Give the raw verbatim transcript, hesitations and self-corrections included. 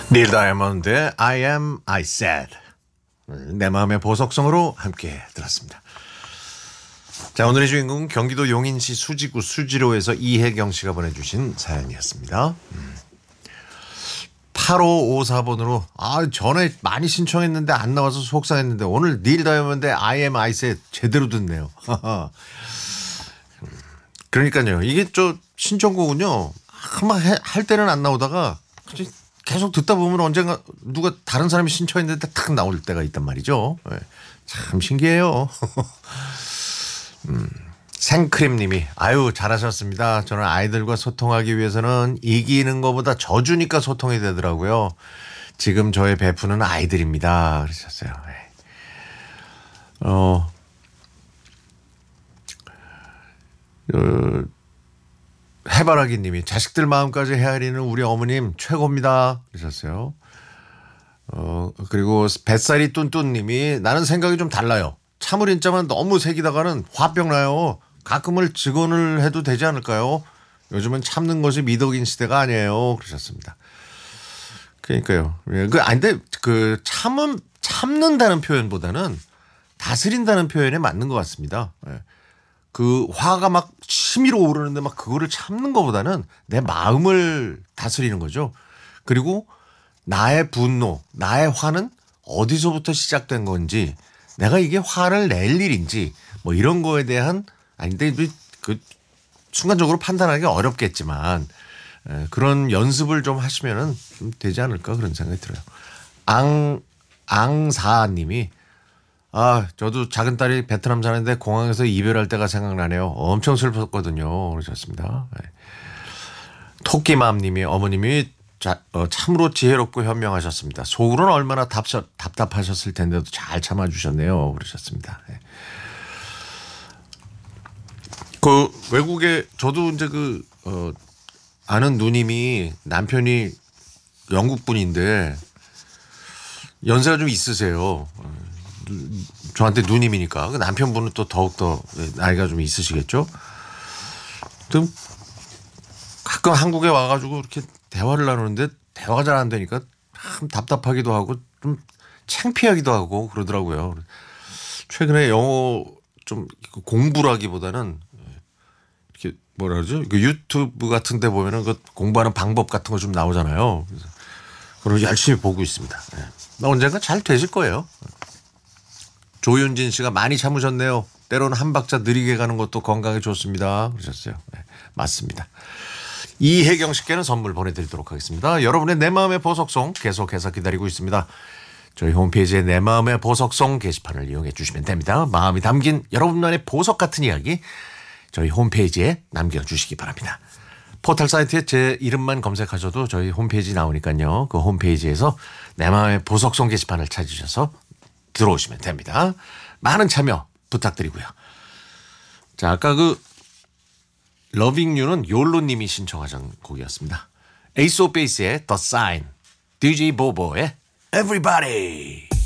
닐 다이아몬드의 I am I said. 내 마음의 보석성으로 함께 들었습니다. 자, 오늘의 주인공은 경기도 용인시 수지구 수지로에서 이혜경 씨가 보내주신 사연이었습니다. 음. 팔오오사 번으로 아 전에 많이 신청했는데 안 나와서 속상했는데 오늘 닐 다이아몬드의 I am I said 제대로 듣네요. 그러니까요. 이게 저 신청곡은요. 한번 할 때는 안 나오다가 계속 듣다 보면 언젠가 누가 다른 사람이 신청했는데 탁 나올 때가 있단 말이죠. 네. 참 신기해요. 음, 생크림님이 아유 잘하셨습니다. 저는 아이들과 소통하기 위해서는 이기는 것보다 져주니까 소통이 되더라고요. 지금 저의 베프는 아이들입니다. 그러셨어요. 네. 어, 어 해바라기 님이 자식들 마음까지 헤아리는 우리 어머님 최고입니다. 그러셨어요. 어, 그리고 뱃살이 뚠뚠 님이 나는 생각이 좀 달라요. 참을인자만 너무 새기다가는 화병 나요. 가끔을 직원을 해도 되지 않을까요? 요즘은 참는 것이 미덕인 시대가 아니에요. 그러셨습니다. 그러니까요. 그, 아니, 근데 그 참은, 참는다는 표현보다는 다스린다는 표현에 맞는 것 같습니다. 예. 그 화가 막 치밀어 오르는데 막 그거를 참는 것보다는 내 마음을 다스리는 거죠. 그리고 나의 분노, 나의 화는 어디서부터 시작된 건지 내가 이게 화를 낼 일인지 뭐 이런 거에 대한 아닌데 그 순간적으로 판단하기 어렵겠지만 그런 연습을 좀 하시면은 좀 되지 않을까 그런 생각이 들어요. 앙, 앙사님이 아, 저도 작은 딸이 베트남 사는데 공항에서 이별할 때가 생각나네요. 엄청 슬펐거든요. 그러셨습니다. 네. 토끼맘님이 어머님이 자, 어, 참으로 지혜롭고 현명하셨습니다. 속으로는 얼마나 답사, 답답하셨을 텐데도 잘 참아주셨네요. 그러셨습니다. 네. 그 외국에 저도 이제 그 어, 아는 누님이 남편이 영국 분인데 연세가 좀 있으세요. 저한테 누님이니까 그 남편분은 또 더욱더 나이가 좀 있으시겠죠. 좀 가끔 한국에 와가지고 이렇게 대화를 나누는데 대화가 잘 안 되니까 참 답답하기도 하고 좀 창피하기도 하고 그러더라고요. 최근에 영어 좀 공부라기보다는 이렇게 뭐라 그러죠? 그 유튜브 같은 데 보면은 그 공부하는 방법 같은 거 좀 나오잖아요. 그래서 그걸 열심히 보고 있습니다. 언젠가 잘 되실 거예요. 조윤진 씨가 많이 참으셨네요. 때로는 한 박자 느리게 가는 것도 건강에 좋습니다. 그러셨어요. 네, 맞습니다. 이혜경 씨께는 선물 보내드리도록 하겠습니다. 여러분의 내 마음의 보석송 계속해서 기다리고 있습니다. 저희 홈페이지에 내 마음의 보석송 게시판을 이용해 주시면 됩니다. 마음이 담긴 여러분만의 보석 같은 이야기 저희 홈페이지에 남겨주시기 바랍니다. 포털 사이트에 제 이름만 검색하셔도 저희 홈페이지 나오니까요. 그 홈페이지에서 내 마음의 보석송 게시판을 찾으셔서 들어오시면 됩니다. 많은 참여 부탁드리고요. 자, 아까 그 러빙 유는 욜로님이 신청하신 곡이었습니다. 에이스 오브 베이스의 The Sign, 디제이 보보의 Everybody.